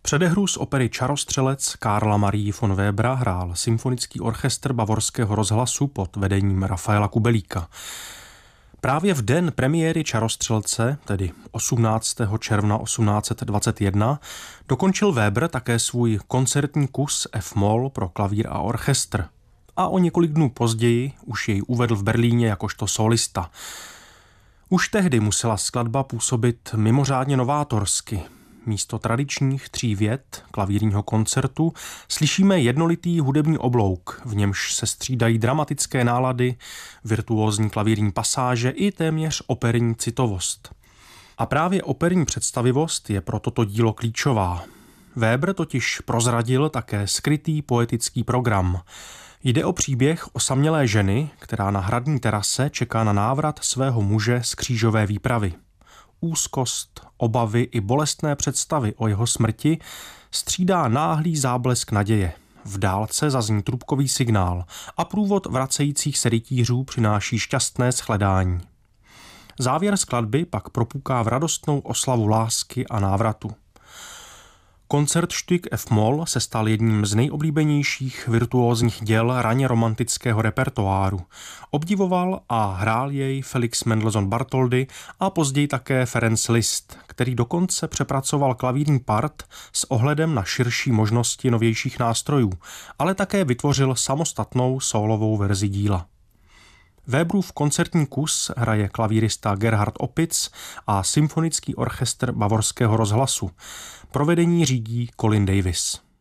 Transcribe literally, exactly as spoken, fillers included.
Předehru z opery Čarostřelec Karla Marii von Webera hrál symfonický orchestr Bavorského rozhlasu pod vedením Rafaela Kubelíka. Právě v den premiéry Čarostřelce, tedy osmnáctého června osmnáct set dvacet jedna, dokončil Weber také svůj koncertní kus F-moll pro klavír a orchestr. A o několik dnů později už jej uvedl v Berlíně jakožto solista. Už tehdy musela skladba působit mimořádně novátorsky. Místo tradičních tří vět klavírního koncertu slyšíme jednolitý hudební oblouk, v němž se střídají dramatické nálady, virtuózní klavírní pasáže i téměř operní citovost. A právě operní představivost je pro toto dílo klíčová. Weber totiž prozradil také skrytý poetický program. Jde o příběh osamělé ženy, která na hradní terase čeká na návrat svého muže z křížové výpravy. Úzkost, obavy i bolestné představy o jeho smrti střídá náhlý záblesk naděje. V dálce zazní trubkový signál a průvod vracejících se rytířů přináší šťastné shledání. Závěr skladby pak propuká v radostnou oslavu lásky a návratu. Koncertstück F-moll se stal jedním z nejoblíbenějších virtuózních děl raně romantického repertoáru. Obdivoval a hrál jej Felix Mendelssohn Bartholdy a později také Ferenc Liszt, který dokonce přepracoval klavírní part s ohledem na širší možnosti novějších nástrojů, ale také vytvořil samostatnou sólovou verzi díla. Weberův koncertní kus hraje klavírista Gerhard Opitz a symfonický orchestr Bavorského rozhlasu. Provedení řídí Colin Davis.